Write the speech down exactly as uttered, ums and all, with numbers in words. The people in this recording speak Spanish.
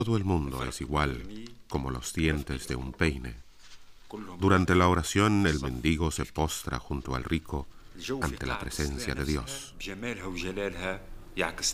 Todo el mundo es igual, como los dientes de un peine. Durante la oración, el mendigo se postra junto al rico ante la presencia de Dios.